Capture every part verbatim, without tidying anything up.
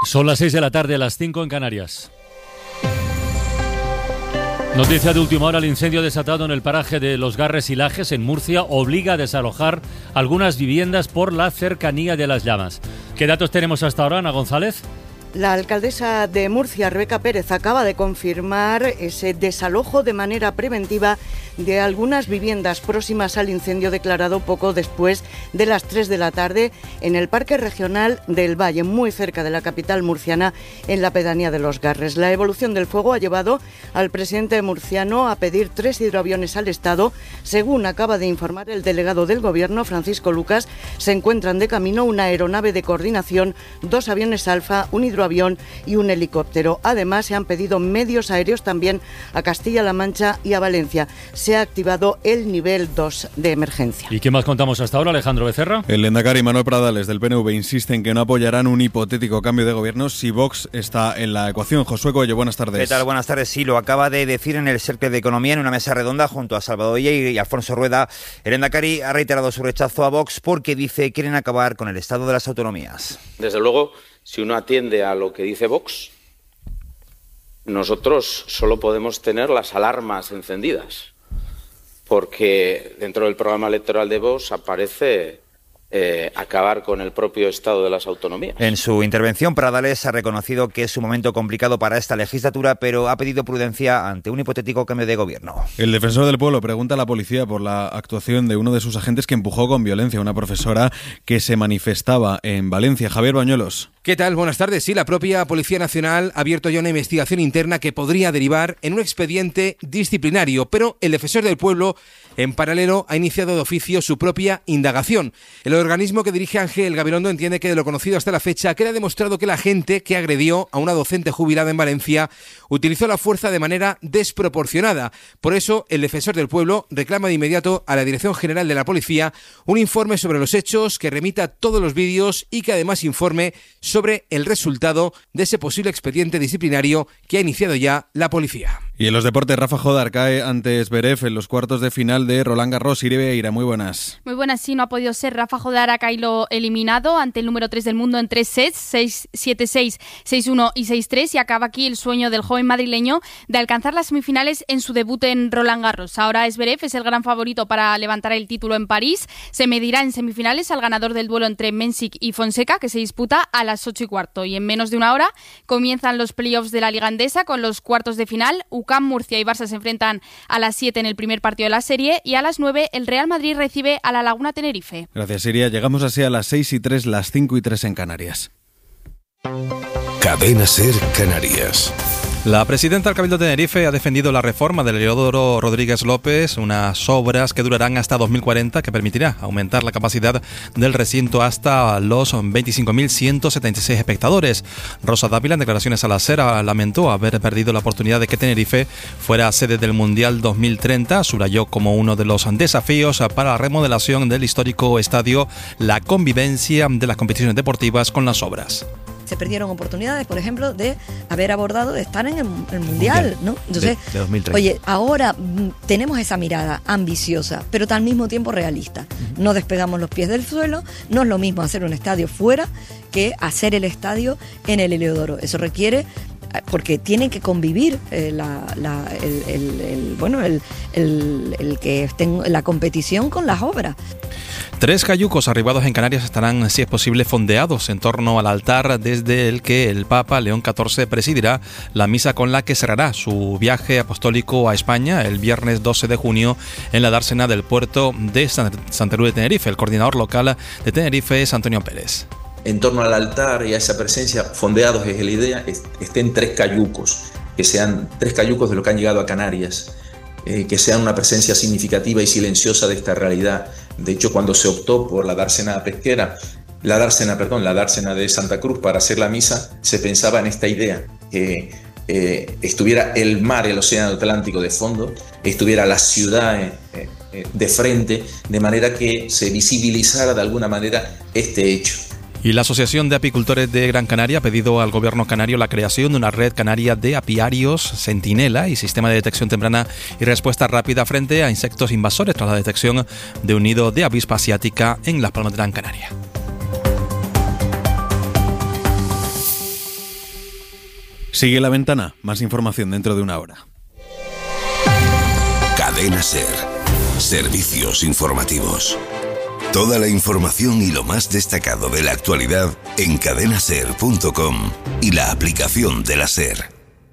Son las seis de la tarde, las cinco en Canarias. Noticia de última hora: el incendio desatado en el paraje de Los Garres y Lajes, en Murcia, obliga a desalojar algunas viviendas por la cercanía de las llamas. ¿Qué datos tenemos hasta ahora, Ana González? La alcaldesa de Murcia, Rebeca Pérez, acaba de confirmar ese desalojo de manera preventiva de algunas viviendas próximas al incendio declarado poco después de las tres de la tarde en el Parque Regional del Valle, muy cerca de la capital murciana, en la pedanía de Los Garres. La evolución del fuego ha llevado al presidente murciano a pedir tres hidroaviones al Estado. Según acaba de informar el delegado del Gobierno, Francisco Lucas, se encuentran de camino una aeronave de coordinación, dos aviones Alfa, un hidroavión y un helicóptero. Además, se han pedido medios aéreos también a Castilla-La Mancha y a Valencia. Se ha activado el nivel dos de emergencia. ¿Y qué más contamos hasta ahora, Alejandro Becerra? El lehendakari Manuel Pradales del P N V insiste en que no apoyarán un hipotético cambio de gobierno si Vox está en la ecuación. Josué Coello, buenas tardes. ¿Qué tal? Buenas tardes. Sí, lo acaba de decir en el Cercle de Economía, en una mesa redonda junto a Salvador Illa y Alfonso Rueda. El lehendakari ha reiterado su rechazo a Vox porque dice que quieren acabar con el estado de las autonomías. Desde luego, si uno atiende a lo que dice Vox, nosotros solo podemos tener las alarmas encendidas, porque dentro del programa electoral de Vox aparece eh, acabar con el propio estado de las autonomías. En su intervención, Pradales ha reconocido que es un momento complicado para esta legislatura, pero ha pedido prudencia ante un hipotético cambio de gobierno. El defensor del pueblo pregunta a la policía por la actuación de uno de sus agentes que empujó con violencia a una profesora que se manifestaba en Valencia. Javier Bañuelos. ¿Qué tal? Buenas tardes. Sí, la propia Policía Nacional ha abierto ya una investigación interna que podría derivar en un expediente disciplinario, pero el defensor del pueblo, en paralelo, ha iniciado de oficio su propia indagación. El organismo que dirige Ángel Gabilondo entiende que de lo conocido hasta la fecha queda demostrado que la agente que agredió a una docente jubilada en Valencia utilizó la fuerza de manera desproporcionada. Por eso, el defensor del pueblo reclama de inmediato a la Dirección General de la Policía un informe sobre los hechos, que remita todos los vídeos y que además informe sobre el resultado de ese posible expediente disciplinario que ha iniciado ya la policía. Y en los deportes, Rafa Jodar cae ante Zverev en los cuartos de final de Roland Garros. Irebe Eira, muy buenas. Muy buenas, sí, no ha podido ser. Rafa Jodar ha caído eliminado ante el número tres del mundo en tres sets, seis siete seis, seis uno y seis tres, y acaba aquí el sueño del joven madrileño de alcanzar las semifinales en su debut en Roland Garros. Ahora Zverev es el gran favorito para levantar el título en París. Se medirá en semifinales al ganador del duelo entre Mensik y Fonseca, que se disputa a las ocho y cuarto. Y en menos de una hora comienzan los playoffs de la Liga Endesa con los cuartos de final. U C A M, Murcia y Barça se enfrentan a las siete en el primer partido de la serie, y a las nueve el Real Madrid recibe a la Laguna Tenerife. Gracias, Siria. Llegamos así a las seis y tres, las cinco y tres en Canarias. Cadena SER Canarias. La presidenta del Cabildo de Tenerife ha defendido la reforma del Heliódromo Rodríguez López, unas obras que durarán hasta dos mil cuarenta, que permitirá aumentar la capacidad del recinto hasta los veinticinco mil ciento setenta y seis espectadores. Rosa Dávila, en declaraciones a la SER, lamentó haber perdido la oportunidad de que Tenerife fuera sede del Mundial dos mil treinta. Subrayó como uno de los desafíos para la remodelación del histórico estadio la convivencia de las competiciones deportivas con las obras. Se perdieron oportunidades, por ejemplo, de haber abordado, de estar en el, el Mundial, ¿no? Entonces, de, de dos mil treinta. Oye, ahora m, tenemos esa mirada ambiciosa, pero al mismo tiempo realista. Uh-huh. No despegamos los pies del suelo, no es lo mismo hacer un estadio fuera que hacer el estadio en el Heliódromo. Eso requiere, porque tienen que convivir eh, la, la, el, el, el, bueno, el, el, el que estén la competición con las obras. Tres cayucos arribados en Canarias estarán, si es posible, fondeados en torno al altar desde el que el Papa León catorce presidirá la misa con la que cerrará su viaje apostólico a España el viernes doce de junio en la dársena del puerto de Santa Cruz de Tenerife. El coordinador local de Tenerife es Antonio Pérez. En torno al altar y a esa presencia, fondeados es la idea, estén tres cayucos, que sean tres cayucos de lo que han llegado a Canarias. Eh, que sean una presencia significativa y silenciosa de esta realidad. De hecho, cuando se optó por la dársena pesquera, la dársena, perdón, la dársena de Santa Cruz para hacer la misa, se pensaba en esta idea, que eh, estuviera el mar, el océano Atlántico de fondo, estuviera la ciudad eh, eh, de frente, de manera que se visibilizara de alguna manera este hecho. Y la Asociación de Apicultores de Gran Canaria ha pedido al gobierno canario la creación de una red canaria de apiarios, centinela y sistema de detección temprana y respuesta rápida frente a insectos invasores tras la detección de un nido de avispa asiática en Las Palmas de Gran Canaria. Sigue La Ventana, más información dentro de una hora. Cadena SER. Servicios informativos. Toda la información y lo más destacado de la actualidad en cadena ser punto com y la aplicación de la SER.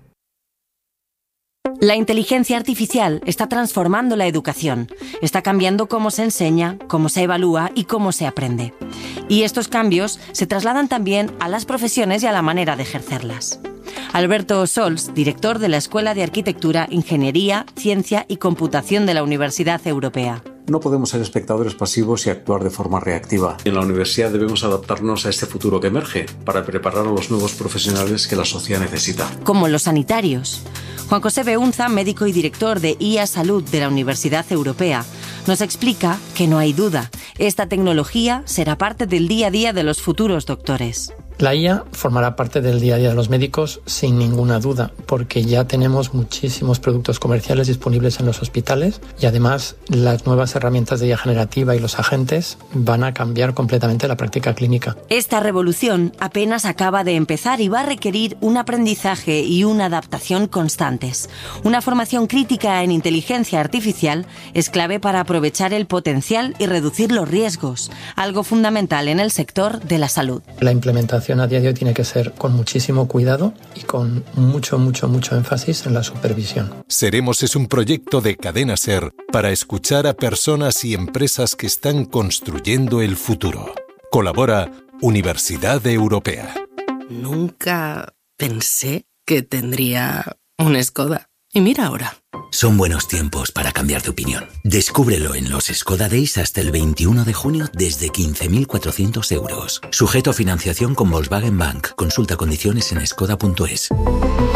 La inteligencia artificial está transformando la educación. Está cambiando cómo se enseña, cómo se evalúa y cómo se aprende. Y estos cambios se trasladan también a las profesiones y a la manera de ejercerlas. Alberto Sols, director de la Escuela de Arquitectura, Ingeniería, Ciencia y Computación de la Universidad Europea. No podemos ser espectadores pasivos y actuar de forma reactiva. En la universidad debemos adaptarnos a este futuro que emerge para preparar a los nuevos profesionales que la sociedad necesita. Como los sanitarios. Juan José Beunza, médico y director de I A Salud de la Universidad Europea, nos explica que no hay duda, esta tecnología será parte del día a día de los futuros doctores. La I A formará parte del día a día de los médicos sin ninguna duda, porque ya tenemos muchísimos productos comerciales disponibles en los hospitales y además las nuevas herramientas de I A generativa y los agentes van a cambiar completamente la práctica clínica. Esta revolución apenas acaba de empezar y va a requerir un aprendizaje y una adaptación constantes. Una formación crítica en inteligencia artificial es clave para aprovechar el potencial y reducir los riesgos, algo fundamental en el sector de la salud. La implementación a día de hoy tiene que ser con muchísimo cuidado y con mucho, mucho, mucho énfasis en la supervisión. Seremos es un proyecto de Cadena SER para escuchar a personas y empresas que están construyendo el futuro. Colabora Universidad Europea. Nunca pensé que tendría un Skoda. Y mira ahora. Son buenos tiempos para cambiar de opinión. Descúbrelo en los Skoda Days hasta el veintiuno de junio desde quince mil cuatrocientos euros. Sujeto a financiación con Volkswagen Bank. Consulta condiciones en skoda punto es. Para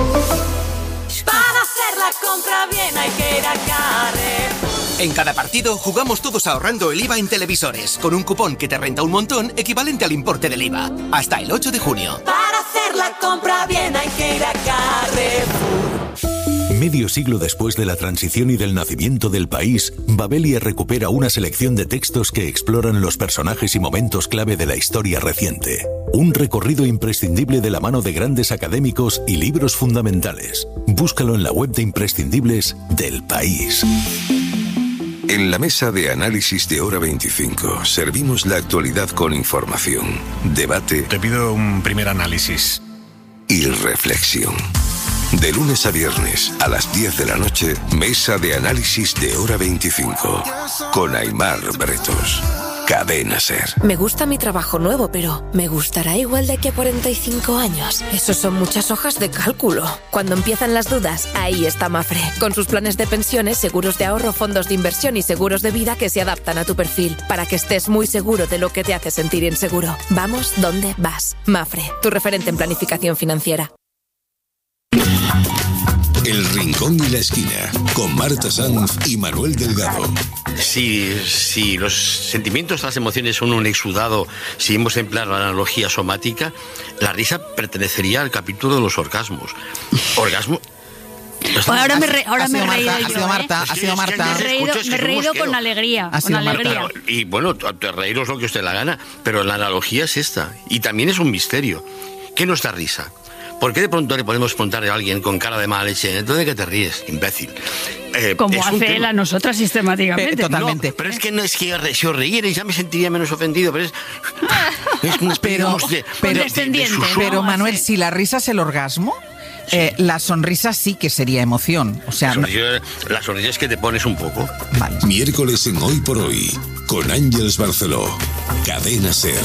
hacer la compra bien hay que ir a Carrefour. En cada partido jugamos todos ahorrando el I V A en televisores, con un cupón que te renta un montón equivalente al importe del I V A. Hasta el ocho de junio. Para hacer la compra bien hay que ir a Carrefour. Medio siglo después de la transición y del nacimiento del país, Babelia recupera una selección de textos que exploran los personajes y momentos clave de la historia reciente. Un recorrido imprescindible de la mano de grandes académicos y libros fundamentales. Búscalo en la web de imprescindibles del país. En la mesa de análisis de Hora veinticinco servimos la actualidad con información, debate. Te pido un primer análisis. Y reflexión. De lunes a viernes a las diez de la noche, mesa de análisis de Hora veinticinco con Aimar Bretos. Cadena SER. Me gusta mi trabajo nuevo, pero ¿me gustará igual de aquí a cuarenta y cinco años? Eso son muchas hojas de cálculo. Cuando empiezan las dudas, ahí está Mafre. Con sus planes de pensiones, seguros de ahorro, fondos de inversión y seguros de vida que se adaptan a tu perfil, para que estés muy seguro de lo que te hace sentir inseguro. Vamos donde vas. Mafre, tu referente en planificación financiera. El Rincón y la Esquina, con Marta Sanz y Manuel Delgado. Si, si los sentimientos, las emociones son un exudado, si hemos empleado la analogía somática, la risa pertenecería al capítulo de los orgasmos. Orgasmo... Bueno, ahora me, re, ahora me he reído yo. Ha sido Marta, ¿eh? ha sido Marta. Me he reído, me he reído con alegría. Con alegría. Pero, y bueno, te reíros lo que usted la gana, pero la analogía es esta. Y también es un misterio. ¿Qué nos da risa? ¿Por qué de pronto le podemos preguntar a alguien con cara de mala leche, ¿entonces de qué te ríes, imbécil? Eh, Como hace él a nosotras sistemáticamente. Eh, totalmente. No, pero es que no es que si os reíerais ya me sentiría menos ofendido, pero es, es una especie pero, de, pero, de, de, de pero Manuel, si la risa es el orgasmo, sí. eh, la sonrisa sí que sería emoción. O sea, la, sonrisa, la sonrisa es que te pones un poco. Vale. Miércoles en Hoy por Hoy, con Ángeles Barceló. Cadena SER.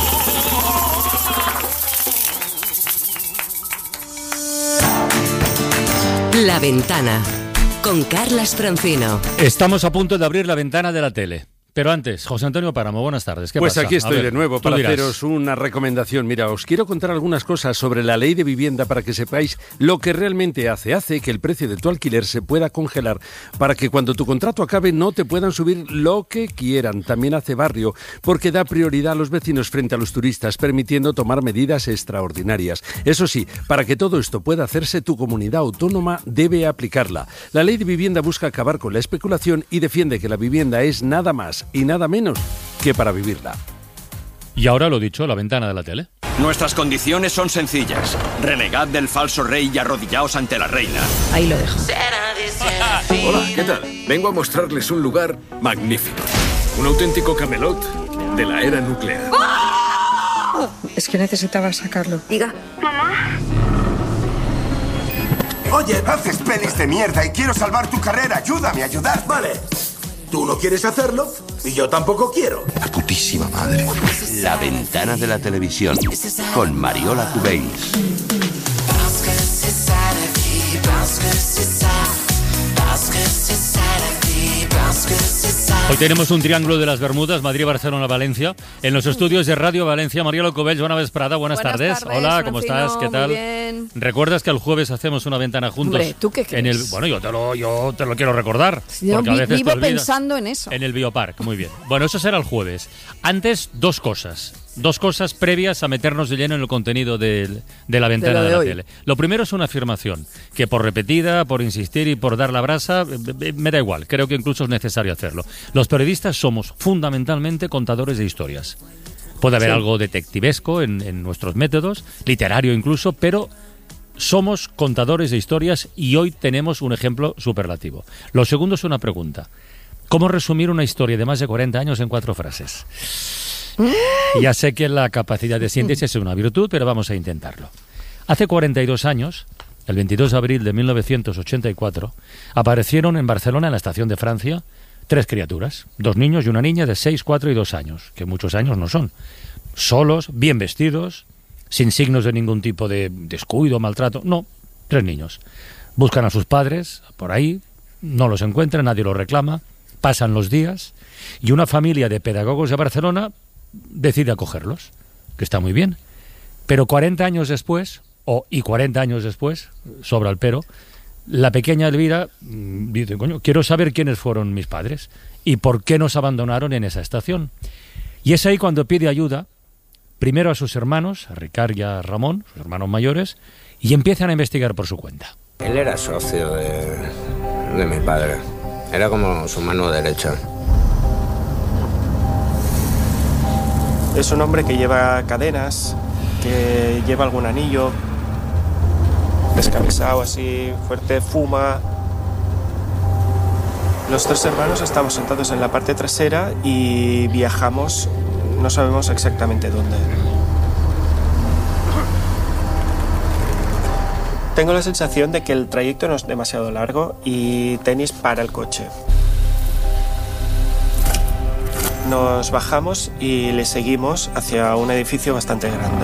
La Ventana, con Carlas Francino. Estamos a punto de abrir la ventana de la tele. Pero antes, José Antonio Páramo, buenas tardes. ¿Qué pues pasa? Aquí estoy ver, de nuevo para dirás. haceros una recomendación. Mira, os quiero contar algunas cosas sobre la ley de vivienda para que sepáis lo que realmente hace. Hace que el precio de tu alquiler se pueda congelar para que cuando tu contrato acabe no te puedan subir lo que quieran. También hace barrio porque da prioridad a los vecinos frente a los turistas, permitiendo tomar medidas extraordinarias. Eso sí, para que todo esto pueda hacerse, tu comunidad autónoma debe aplicarla. La ley de vivienda busca acabar con la especulación y defiende que la vivienda es nada más y nada menos que para vivirla. Y ahora lo dicho, la ventana de la tele. Nuestras condiciones son sencillas. Renegad del falso rey y arrodillaos ante la reina. Ahí lo dejo. Hola, ¿qué tal? Vengo a mostrarles un lugar magnífico. Un auténtico Camelot de la era nuclear. Es que necesitaba sacarlo. Diga. Mamá. Oye, haces pelis de mierda y quiero salvar tu carrera. Ayúdame, ayudad. Vale. Tú no quieres hacerlo y yo tampoco quiero. La putísima madre. La ventana de la televisión con Mariola Cubells. Hoy tenemos un triángulo de las Bermudas, Madrid, Barcelona, Valencia. En los estudios de Radio Valencia, Mariola Cubells, buena vez Prada, buenas, buenas tardes. tardes. Hola, ¿cómo Francino, estás? ¿Qué tal? Muy bien. ¿Recuerdas que el jueves hacemos una ventana juntos? Hombre, ¿tú qué crees? En el, bueno, yo te lo, yo te lo quiero recordar. Yo vi, a vivo pensando en eso. En el Biopark, muy bien. Bueno, eso será el jueves. Antes, dos cosas. Dos cosas previas a meternos de lleno en el contenido de, de la ventana de, de la hoy. tele. Lo primero es una afirmación, que por repetida, por insistir y por dar la brasa, me da igual, creo que incluso es necesario hacerlo. Los periodistas somos fundamentalmente contadores de historias. Puede haber sí. algo detectivesco en, en nuestros métodos, literario incluso, pero somos contadores de historias y hoy tenemos un ejemplo superlativo. Lo segundo es una pregunta. ¿Cómo resumir una historia de más de cuarenta años en cuatro frases? Ya sé que la capacidad de síntesis es una virtud, pero vamos a intentarlo. Hace cuarenta y dos años, el veintidós de abril de mil novecientos ochenta y cuatro, aparecieron en Barcelona, en la estación de Francia, tres criaturas, dos niños y una niña de seis, cuatro y dos años, que muchos años no son, solos, bien vestidos, sin signos de ningún tipo de descuido, maltrato, no, tres niños. Buscan a sus padres, por ahí, no los encuentran, nadie los reclama, pasan los días, y una familia de pedagogos de Barcelona decide acogerlos, que está muy bien. Pero cuarenta años después, o y cuarenta años después, sobra el pero, la pequeña Elvira mmm, dice, coño, quiero saber quiénes fueron mis padres y por qué nos abandonaron en esa estación. Y es ahí cuando pide ayuda, primero a sus hermanos, a Ricard y a Ramón, sus hermanos mayores, y empiezan a investigar por su cuenta. Él era socio de, de mi padre, era como su mano derecha. Es un hombre que lleva cadenas, que lleva algún anillo, descamisado así, fuerte, fuma. Los tres hermanos estamos sentados en la parte trasera y viajamos, no sabemos exactamente dónde. Tengo la sensación de que el trayecto no es demasiado largo y Tenis para el coche. Nos bajamos y le seguimos hacia un edificio bastante grande.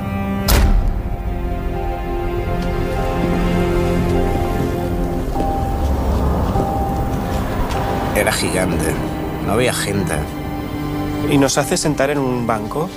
Era gigante, no había gente. Y nos hace sentar en un banco.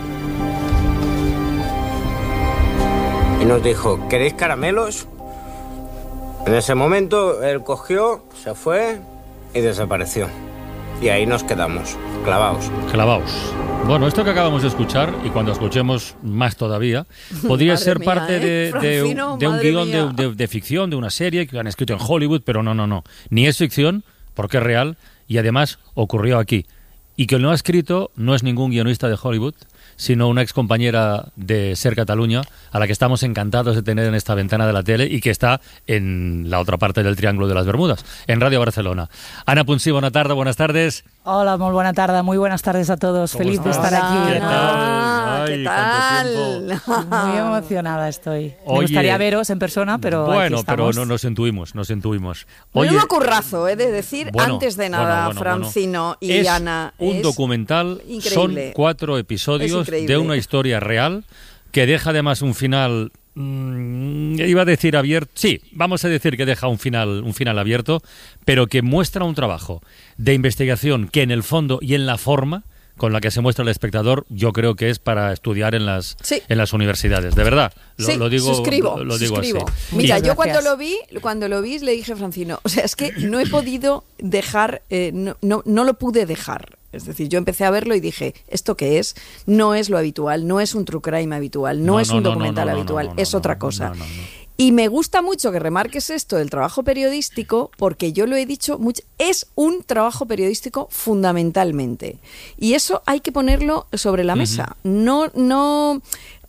Y nos dijo, ¿queréis caramelos? En ese momento él cogió, se fue y desapareció. Y ahí nos quedamos, clavaos. Clavaos. Bueno, esto que acabamos de escuchar, y cuando escuchemos más todavía, podría ser mía, parte ¿eh? de, Francino, de, de un guión de, de, de ficción, de una serie que han escrito en Hollywood, pero no, no, no. Ni es ficción, porque es real, y además ocurrió aquí. Y que lo ha escrito no es ningún guionista de Hollywood, sino una excompañera de Ser Catalunya, a la que estamos encantados de tener en esta ventana de la tele y que está en la otra parte del Triángulo de las Bermudas, en Radio Barcelona. Ana Punsí, buena tarde, buenas tardes. Hola, muy buena tarde, muy buenas tardes a todos. Feliz estás? de estar aquí. ¿Qué tal? Ay, ¿Qué tal? Muy emocionada estoy. Oye, me gustaría veros en persona, pero bueno, aquí pero no nos intuimos, nos intuimos. Oye, un currazo, he de decir, bueno, antes de nada, bueno, bueno, Francino bueno. y es Ana. Un es documental, increíble. Son cuatro episodios de una historia real que deja además un final. Mmm, iba a decir abierto, sí, vamos a decir que deja un final, un final abierto, pero que muestra un trabajo de investigación que en el fondo y en la forma con la que se muestra el espectador, yo creo que es para estudiar en las sí. en las universidades, de verdad. Lo, sí, lo digo, suscribo, lo, lo digo suscribo. así. Mira, y, yo cuando lo vi, cuando lo vi le dije a Francino, o sea, es que no he podido dejar, eh, no, no, no lo pude dejar. Es decir, yo empecé a verlo y dije, ¿esto qué es? No es lo habitual, no es un true crime habitual, no, no es no, un documental no, no, no, habitual, no, no, es no, otra cosa. No, no, no. Y me gusta mucho que remarques esto del trabajo periodístico, porque yo lo he dicho mucho, es un trabajo periodístico fundamentalmente. Y eso hay que ponerlo sobre la mesa. Uh-huh. No, no...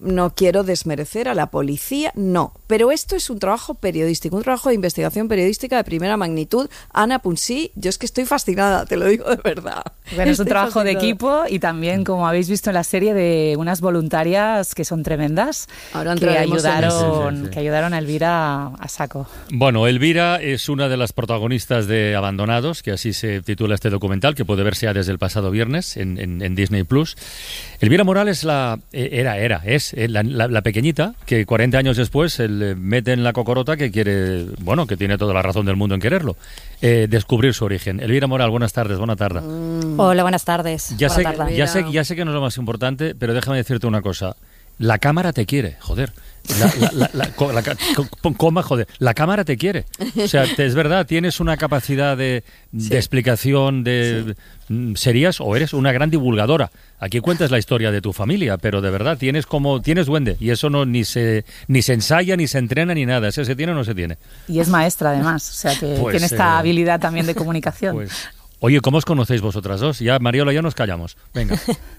no quiero desmerecer a la policía, no. Pero esto es un trabajo periodístico, un trabajo de investigación periodística de primera magnitud. Ana Punsí, yo es que estoy fascinada, te lo digo de verdad. Bueno, es un Estoy trabajo fascinada. de equipo y también, como habéis visto en la serie, de unas voluntarias que son tremendas, Ahora que entraremos en ayudaron, eso. Sí, sí, sí. que ayudaron a Elvira a saco. Bueno, Elvira es una de las protagonistas de Abandonados, que así se titula este documental, que puede verse ya desde el pasado viernes en, en, en Disney Plus. Elvira Morales la, era, era, es eh, la, la, la pequeñita que cuarenta años después se le mete en la cocorota que quiere, bueno, que tiene toda la razón del mundo en quererlo, eh, descubrir su origen. Elvira Morales, buenas tardes, buena tarde. Mm. Hola, buenas tardes. Ya, sé, Buena tarde. ya, sé, ya sé que no es lo más importante, pero déjame decirte una cosa. La cámara te quiere, joder. La, la, la, la, la, la, co- coma, joder. La cámara te quiere. O sea, te, es verdad, tienes una capacidad de, de Sí. explicación, de sí. serías o eres una gran divulgadora. Aquí cuentas la historia de tu familia, pero de verdad tienes como tienes duende y eso no ni se ni se ensaya ni se entrena ni nada. ¿Ese se tiene o no se tiene? Y es maestra, además, o sea que Pues, tiene esta eh, habilidad también de comunicación. Pues, oye, ¿cómo os conocéis vosotras dos? Ya, Mariola, ya nos callamos. Venga.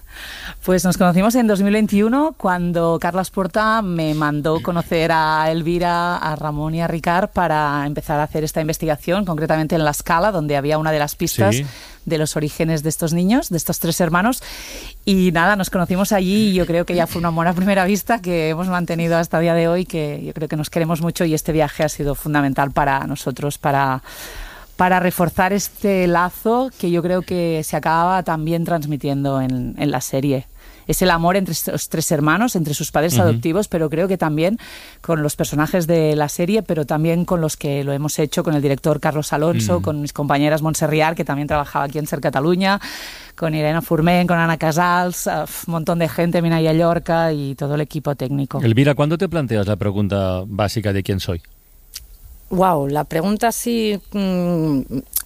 Pues nos conocimos en dos mil veintiuno cuando Carles Porta me mandó conocer a Elvira, a Ramón y a Ricard para empezar a hacer esta investigación, concretamente en La Scala, donde había una de las pistas Sí. de los orígenes de estos niños, de estos tres hermanos. Y nada, nos conocimos allí y yo creo que ya fue un amor a primera vista que hemos mantenido hasta el día de hoy, que yo creo que nos queremos mucho y este viaje ha sido fundamental para nosotros, para... para reforzar este lazo que yo creo que se acaba también transmitiendo en, en la serie. Es el amor entre estos tres hermanos, entre sus padres Ujú. adoptivos, pero creo que también con los personajes de la serie, pero también con los que lo hemos hecho, con el director Carlos Alonso, Mm. con mis compañeras Montse Riar, que también trabajaba aquí en Ser Cataluña, con Irene Forment, con Ana Casals, uh, un montón de gente, Minaya Llorca y todo el equipo técnico. Elvira, ¿cuándo te planteas la pregunta básica de quién soy? Wow, la pregunta así mmm,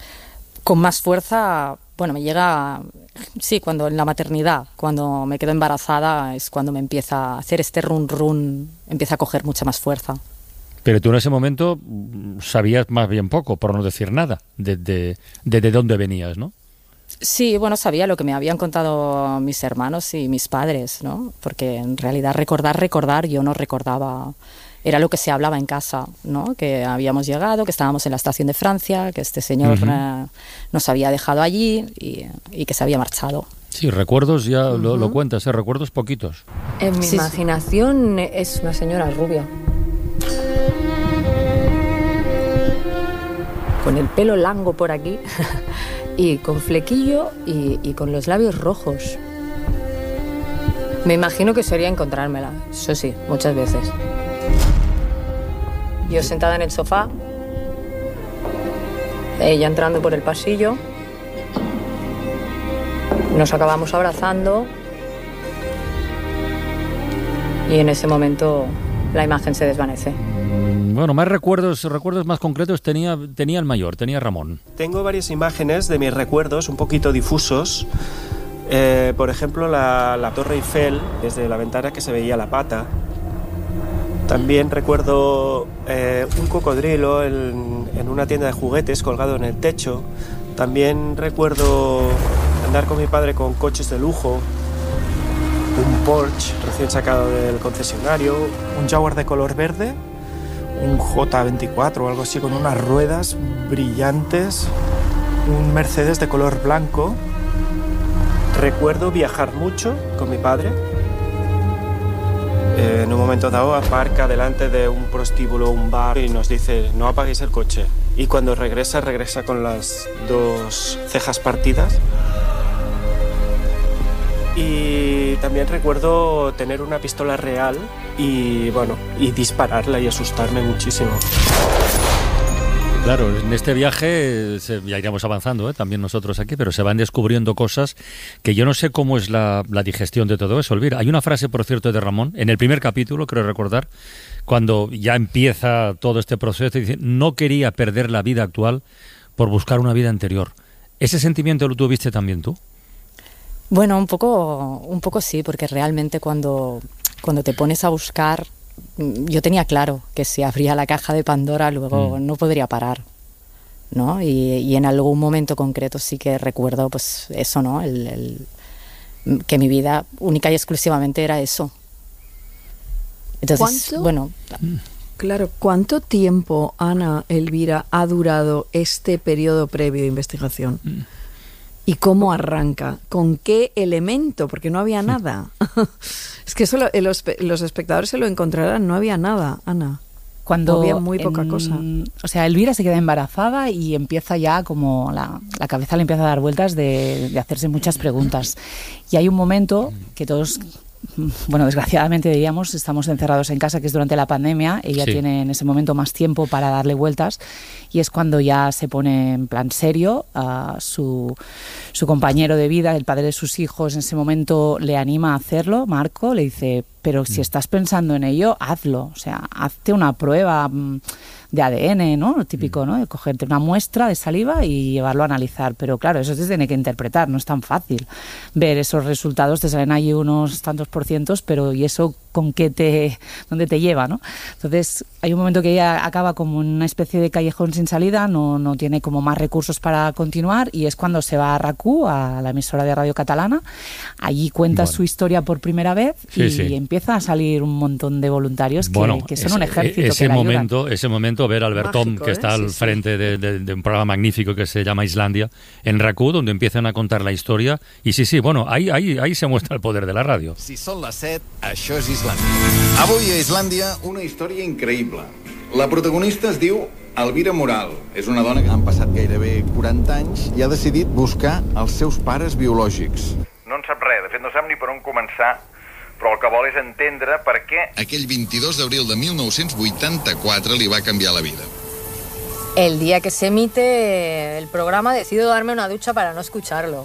con más fuerza, bueno, me llega, sí, cuando en la maternidad, cuando me quedo embarazada, es cuando me empieza a hacer este run run, empieza a coger mucha más fuerza. Pero tú en ese momento mm, sabías más bien poco, por no decir nada, de, de, de, de dónde venías, ¿no? Sí, bueno, sabía lo que me habían contado mis hermanos y mis padres, ¿no? Porque en realidad recordar, recordar, yo no recordaba. Era lo que se hablaba en casa, ¿no? Que habíamos llegado, que estábamos en la estación de Francia, que este señor Ujú. eh, nos había dejado allí y, y que se había marchado. Sí, recuerdos ya lo, lo cuentas, ¿eh? Recuerdos poquitos. En mi Sí, sí. imaginación es una señora rubia. Con el pelo largo por aquí y con flequillo y, y con los labios rojos. Me imagino que sería encontrármela, eso sí, muchas veces. Yo sentada en el sofá, ella entrando por el pasillo, nos acabamos abrazando y en ese momento la imagen se desvanece. Mm, Bueno, más recuerdos, recuerdos más concretos tenía, tenía el mayor, tenía Ramón. Tengo varias imágenes de mis recuerdos un poquito difusos. Eh, por ejemplo, la, la Torre Eiffel, desde la ventana que se veía la pata. También recuerdo eh, un cocodrilo en, en una tienda de juguetes colgado en el techo. También recuerdo andar con mi padre con coches de lujo, un Porsche recién sacado del concesionario, un Jaguar de color verde, un J veinticuatro o algo así con unas ruedas brillantes, un Mercedes de color blanco. Recuerdo viajar mucho con mi padre. Eh, en un momento dado aparca delante de un prostíbulo, un bar, y nos dice no apaguéis el coche. Y cuando regresa, regresa con las dos cejas partidas. Y también recuerdo tener una pistola real y, bueno, y dispararla y asustarme muchísimo. Claro, en este viaje se, ya iremos avanzando, ¿eh? También nosotros aquí, pero se van descubriendo cosas que yo no sé cómo es la, la digestión de todo eso, Elvira. Hay una frase, por cierto, de Ramón, en el primer capítulo, creo recordar, cuando ya empieza todo este proceso, y dice, no quería perder la vida actual por buscar una vida anterior. ¿Ese sentimiento lo tuviste también tú? Bueno, un poco, un poco sí, porque realmente cuando, cuando te pones a buscar, yo tenía claro que si abría la caja de Pandora luego mm. no podría parar, ¿no? Y, y en algún momento concreto sí que recuerdo pues eso, ¿no? El, el, que mi vida única y exclusivamente era eso. Entonces, ¿Cuánto? bueno... Claro, ¿cuánto tiempo, Ana, Elvira, ha durado este periodo previo de investigación? ¿Y cómo arranca? ¿Con qué elemento? Porque no había nada. Es que eso lo, los, los espectadores se lo encontrarán, no había nada, Ana. Cuando había muy poca en, cosa. O sea, Elvira se queda embarazada y empieza ya como la, la cabeza le empieza a dar vueltas de, de hacerse muchas preguntas. Y hay un momento que todos... Bueno, desgraciadamente diríamos, estamos encerrados en casa, que es durante la pandemia. Ella Sí. tiene en ese momento más tiempo para darle vueltas y es cuando ya se pone en plan serio. A su, su compañero de vida, el padre de sus hijos, en ese momento le anima a hacerlo, Marco, le dice, pero si estás pensando en ello, hazlo, o sea, hazte una prueba mm, de A D N, ¿no? Lo típico, ¿no? De cogerte una muestra de saliva y llevarlo a analizar. Pero claro, eso se tiene que interpretar, no es tan fácil ver esos resultados, te salen ahí unos tantos por cientos, pero ¿y eso con qué te, dónde te lleva, ¿no? Entonces hay un momento que ella acaba como una especie de callejón sin salida, no, no tiene como más recursos para continuar y es cuando se va a RAC1, a la emisora de radio catalana, allí cuenta Bueno. su historia por primera vez Sí, y sí. empieza a salir un montón de voluntarios que, Bueno, que son ese, un ejército ese que la ayudan. momento, ese momento ver a Albertón, Mágico, que ¿eh? está al Sí, sí. frente de, de- de un programa magnífico que se llama Islandia, en RAC1, donde empiezan a contar la historia. Y sí, sí, bueno, ahí, ahí, ahí se muestra el poder de la radio. Si són les set, això és Islàndia. Avui a Islàndia, una història increïble. La protagonista es diu Elvira Moral. És una dona que han passat gairebé quaranta anys i ha decidit buscar els seus pares biològics. No en sap res, de fet no sap ni per on començar, però el que vol és entendre per què... Aquell vint-i-dos d'abril de mil nou-cents vuitanta-quatre li va canviar la vida. El día que se emite el programa decido darme una ducha para no escucharlo.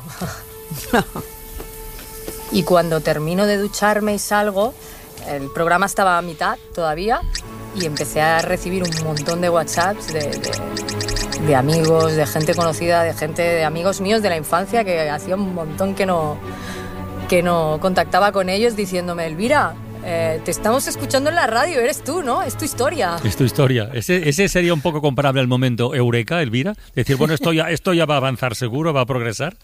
Y cuando termino de ducharme y salgo, el programa estaba a mitad todavía y empecé a recibir un montón de WhatsApps de, de, de amigos, de gente conocida, de gente, de amigos míos de la infancia que hacía un montón que no, que no contactaba con ellos diciéndome, Elvira, eh, te estamos escuchando en la radio, eres tú, ¿no? Es tu historia. Es tu historia. Ese, ese sería un poco comparable al momento Eureka, Elvira. Decir, bueno, esto ya, esto ya va a avanzar seguro, va a progresar.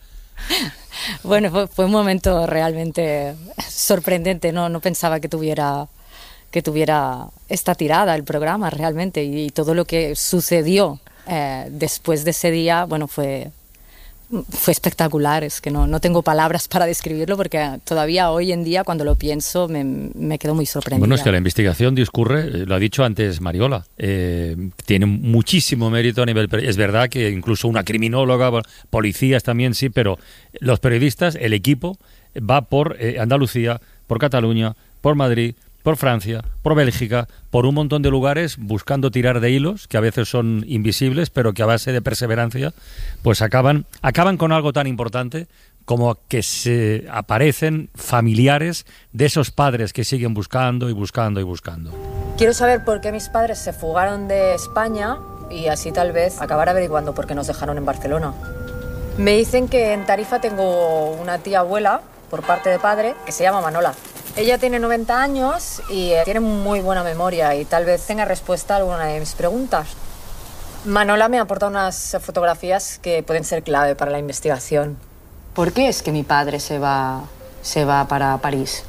Bueno, fue, fue un momento realmente sorprendente, no, no pensaba que tuviera, que tuviera esta tirada el programa realmente y, y todo lo que sucedió eh, después de ese día, bueno, fue, fue espectacular, es que no, no tengo palabras para describirlo porque todavía hoy en día cuando lo pienso me, me quedo muy sorprendida. Bueno, es que la investigación discurre, eh, lo ha dicho antes Mariola, eh, tiene muchísimo mérito a nivel... Es verdad que incluso una criminóloga, policías también sí, pero los periodistas, el equipo, va por eh, Andalucía, por Cataluña, por Madrid, por Francia, por Bélgica, por un montón de lugares buscando tirar de hilos que a veces son invisibles, pero que a base de perseverancia pues acaban, acaban con algo tan importante como que se aparecen familiares de esos padres que siguen buscando y buscando y buscando. Quiero saber por qué mis padres se fugaron de España y así tal vez acabar averiguando por qué nos dejaron en Barcelona. Me dicen que en Tarifa tengo una tía abuela, por parte de padre, que se llama Manola. Ella tiene noventa años y tiene muy buena memoria y tal vez tenga respuesta a alguna de mis preguntas. Manola me aporta unas fotografías que pueden ser clave para la investigación. ¿Por qué es que mi padre se va, se va para París?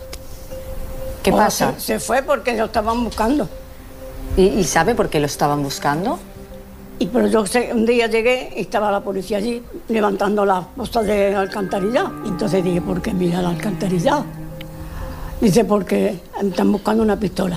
¿Qué Bueno, pasa? Se, se fue porque lo estaban buscando. ¿Y, ¿Y sabe por qué lo estaban buscando? Y pero yo sé, un día llegué y estaba la policía allí levantando las cosas de alcantarillado. Y entonces dije, ¿por qué mira el alcantarillado? Dice, porque están buscando una pistola.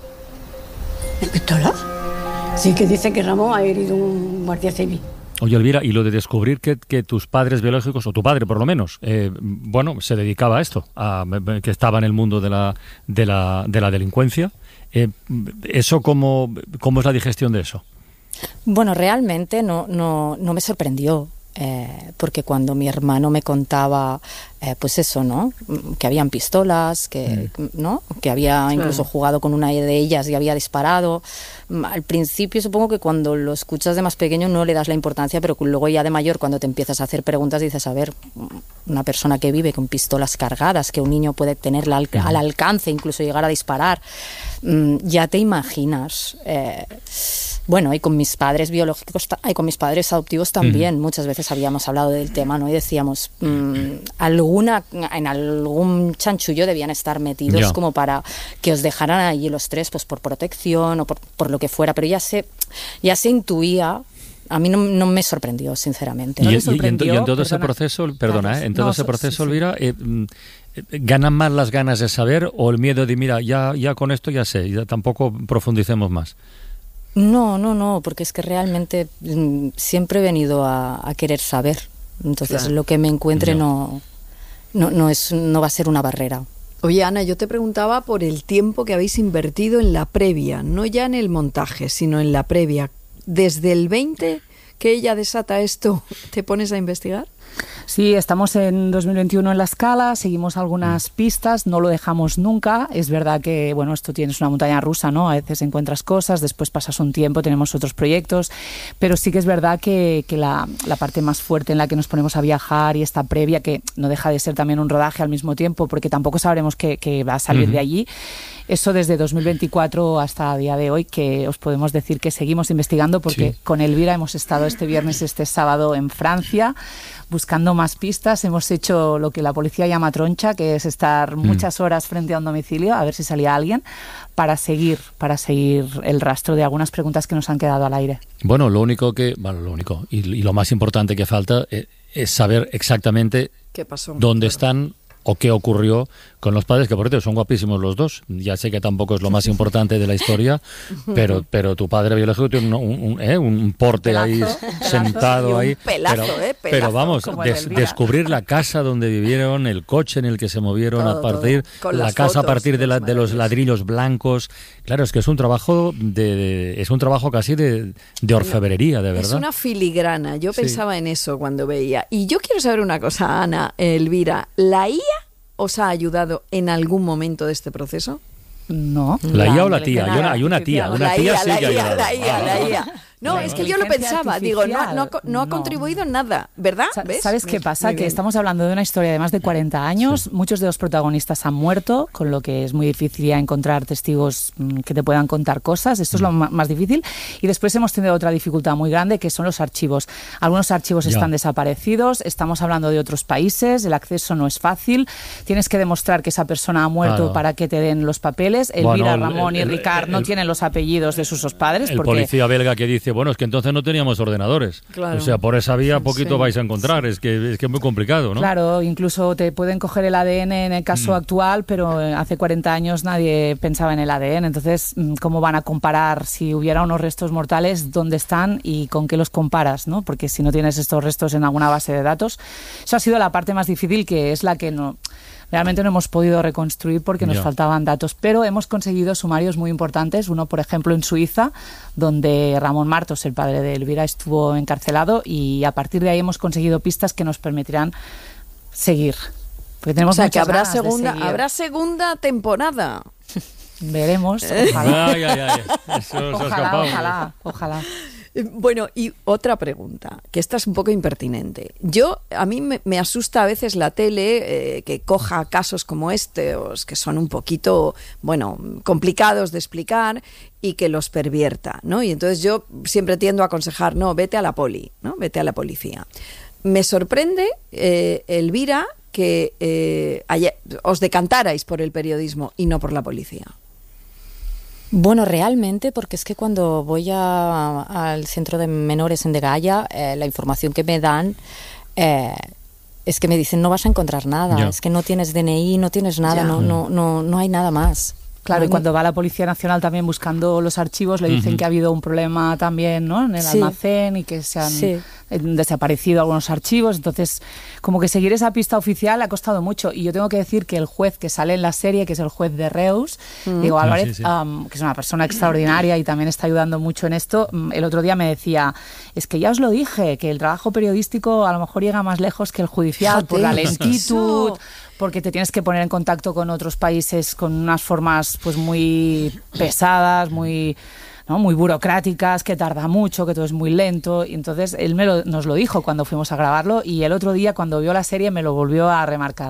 ¿Una pistola? Sí, que dice que Ramón ha herido un guardia civil. Oye, Elvira, y lo de descubrir que, que tus padres biológicos, o tu padre por lo menos, eh, bueno, se dedicaba a esto, a, que estaba en el mundo de la, de la, de la delincuencia, eh, ¿eso cómo, cómo es la digestión de eso? Bueno, realmente no, no, no me sorprendió. Eh, porque cuando mi hermano me contaba, eh, pues eso, ¿no? Que habían pistolas, que, mm. ¿no? Que había incluso jugado con una de ellas y había disparado. Al principio supongo que cuando lo escuchas de más pequeño no le das la importancia, pero luego ya de mayor, cuando te empiezas a hacer preguntas, dices, a ver, una persona que vive con pistolas cargadas, que un niño puede tenerla al, al alcance, incluso llegar a disparar, mm, ya te imaginas... Eh, Bueno, y con mis padres biológicos y con mis padres adoptivos también. Mm. Muchas veces habíamos hablado del tema, ¿no? Y decíamos, mmm, alguna, en algún chanchullo debían estar metidos Ya. como para que os dejaran allí los tres, pues por protección o por, por lo que fuera. Pero ya se, ya se intuía. A mí no, no me sorprendió, sinceramente. Y, ¿No y- le y en, sorprendió? y en todo ese Perdona. proceso, perdona, Claro, ¿eh? en todo no, ese sí, proceso, sí. Elvira, eh, mm, eh, ¿ganan más las ganas de saber o el miedo de, mira, ya, ya con esto ya sé, ya tampoco profundicemos más? No, no, no, porque es que realmente mm, siempre he venido a, a querer saber. Entonces, Claro. lo que me encuentre Ya. no, no, no, es, no va a ser una barrera. Oye, Ana, yo te preguntaba por el tiempo que habéis invertido en la previa, no ya en el montaje, sino en la previa. Desde el veinte que ella desata esto, ¿te pones a investigar? Sí, estamos en dos mil veintiuno en La Scala, seguimos algunas pistas, no lo dejamos nunca. Es verdad que, bueno, esto tienes una montaña rusa, ¿no? A veces encuentras cosas, después pasas un tiempo, tenemos otros proyectos, pero sí que es verdad que, que la, la parte más fuerte en la que nos ponemos a viajar y esta previa, que no deja de ser también un rodaje al mismo tiempo, porque tampoco sabremos qué, qué va a salir Ujú. de allí. Eso desde dos mil veinticuatro hasta el día de hoy, que os podemos decir que seguimos investigando, porque Sí. con Elvira hemos estado este viernes y este sábado en Francia buscando más pistas. Hemos hecho lo que la policía llama troncha, que es estar muchas horas frente a un domicilio a ver si salía alguien, para seguir, para seguir el rastro de algunas preguntas que nos han quedado al aire. Bueno, lo único que, bueno, lo único y, y lo más importante que falta eh, es saber exactamente ¿Qué pasó? dónde están o qué ocurrió con los padres, que por cierto son guapísimos los dos. Ya sé que tampoco es lo más importante de la historia, pero pero tu padre biológico tiene un, un, un, eh, un porte Pelazo, ahí pelazo. sentado Y un ahí. pelazo, pero, eh, pero pelazo, vamos, como el des- Elvira. descubrir la casa donde vivieron, el coche en el que se movieron Todo, a partir, todo. Con la las casa a fotos, partir de, la- de los ladrillos blancos. Claro, es que es un trabajo de, de- es un trabajo casi de, de orfebrería, de verdad. Es una filigrana, yo Sí. pensaba en eso cuando veía. Y yo quiero saber una cosa, Ana, Elvira, ¿la I A os ha ayudado en algún momento de este proceso? No. La I A o la tía, hay una, hay una tía, una La tía I A, sí la que ha I A, ayudado. la I A, la I A. No, La es que yo lo inteligencia pensaba, digo, no, no, ha co- no ha artificial, contribuido en nada, ¿verdad? ¿Ves? ¿Sabes qué Muy pasa? Que bien. estamos hablando de una historia de más de cuarenta años. Muchos de los protagonistas han muerto, con lo que es muy difícil ya encontrar testigos mm, que te puedan contar cosas. Esto es lo ma- más difícil. Y después hemos tenido otra dificultad muy grande, que son los archivos. Algunos archivos Ya. están desaparecidos. Estamos hablando de otros países. El acceso no es fácil. Tienes que demostrar que esa persona ha muerto Claro. para que te den los papeles. Bueno, Elvira, el- Ramón y el- Ricard no el- tienen los apellidos de sus dos padres. El porque policía belga que dice, bueno, es que entonces no teníamos ordenadores. Claro. O sea, por esa vía poquito Sí. vais a encontrar. Es que es que es muy complicado, ¿no? Claro, incluso te pueden coger el A D N en el caso Mm. actual, pero eh, hace cuarenta años nadie pensaba en el A D N. Entonces, mm, ¿cómo van a comparar si hubiera unos restos mortales, dónde están y con qué los comparas, ¿no? Porque si no tienes estos restos en alguna base de datos, eso ha sido la parte más difícil, que es la que no realmente no hemos podido reconstruir porque nos Ya. faltaban datos, pero hemos conseguido sumarios muy importantes. Uno, por ejemplo, en Suiza, donde Ramón Martos, el padre de Elvira, estuvo encarcelado, y a partir de ahí hemos conseguido pistas que nos permitirán seguir. Porque tenemos O sea, que muchas habrá ganas de segunda, seguir. habrá segunda temporada. Veremos, ojalá. Ay, ay, ay, eso se ha Ojalá, escapado. ojalá, ojalá. Eh, Bueno, y otra pregunta, que esta es un poco impertinente. Yo, a mí me, me asusta a veces la tele, eh, que coja casos como este, que son un poquito, bueno, complicados de explicar, y que los pervierta, ¿no? Y entonces yo siempre tiendo a aconsejar, no, vete a la poli, ¿no? Vete a la policía. Me sorprende, eh, Elvira, que eh, haya- os decantarais por el periodismo y no por la policía. Bueno, realmente, porque es que cuando voy a- al centro de menores en Degaya, eh, la información que me dan eh, es que me dicen no vas a encontrar nada, Ya. es que no tienes D N I, no tienes nada, Ya. no, no, no, no hay nada más. Claro, No y hay cuando va la Policía Nacional también buscando los archivos, le dicen Ujú. que ha habido un problema también, ¿no?, en el Sí. almacén, y que se han Sí. eh, desaparecido algunos archivos. Entonces, como que seguir esa pista oficial ha costado mucho. Y yo tengo que decir que el juez que sale en la serie, que es el juez de Reus, Mm. Diego Ah, Álvarez, sí, sí. um, que es una persona extraordinaria y también está ayudando mucho en esto, mm, el otro día me decía, es que ya os lo dije, que el trabajo periodístico a lo mejor llega más lejos que el judicial, Fíjate. por la lentitud, Eso. porque te tienes que poner en contacto con otros países con unas formas pues muy pesadas, muy, ¿no?, muy burocráticas, que tarda mucho, que todo es muy lento. Y entonces él me lo- nos lo dijo cuando fuimos a grabarlo, y el otro día cuando vio la serie me lo volvió a remarcar.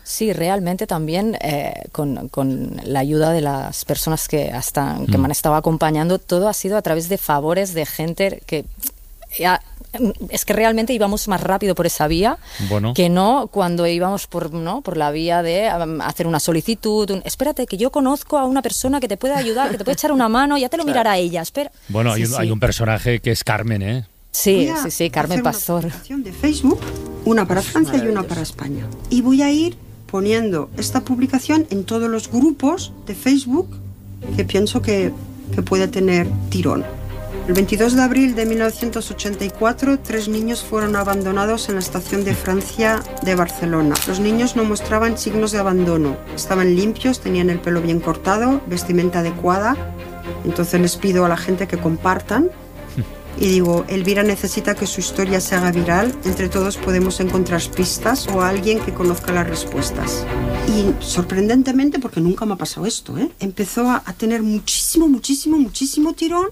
Sí, realmente también eh, con, con la ayuda de las personas que, hasta, que Mm. me han estado acompañando, todo ha sido a través de favores de gente que... Ya, es que realmente íbamos más rápido por esa vía Bueno. que no cuando íbamos por no por la vía de um, hacer una solicitud. Un, espérate, que yo conozco a una persona que te puede ayudar, que te puede echar una mano, ya te lo Claro. mirará ella. Espera. Bueno, hay, Sí, un, sí. hay un personaje que es Carmen, ¿eh? Sí, Voy a sí, sí, Carmen hacer una Pastor. publicación de Facebook, una para Francia y una para España. Y voy a ir poniendo esta publicación en todos los grupos de Facebook que pienso que, que puede tener tirón. El veintidós de abril de mil novecientos ochenta y cuatro, tres niños fueron abandonados en la estación de Francia de Barcelona. Los niños no mostraban signos de abandono. Estaban limpios, tenían el pelo bien cortado, vestimenta adecuada. Entonces les pido a la gente que compartan. Y digo, Elvira necesita que su historia se haga viral. Entre todos podemos encontrar pistas o a alguien que conozca las respuestas. Y sorprendentemente, porque nunca me ha pasado esto, ¿eh? empezó a, a tener muchísimo, muchísimo, muchísimo tirón.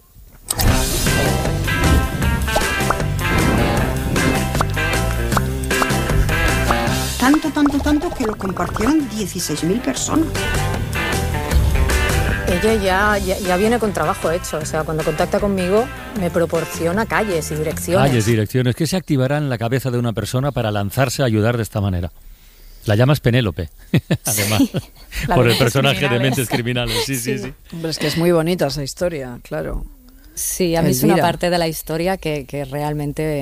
Tanto, tanto, tanto que lo compartieron dieciséis mil personas. Ella ya, ya, ya viene con trabajo hecho, o sea, cuando contacta conmigo me proporciona calles y direcciones. Calles, direcciones. ¿Qué se activará en la cabeza de una persona para lanzarse a ayudar de esta manera? La llamas Penélope, además, La por de el Mentes personaje de Criminales. Mentes Criminales. Sí, sí, sí. Hombre, es que es muy bonita esa historia, claro. Sí, a mí es una Elvira. parte de la historia que, que realmente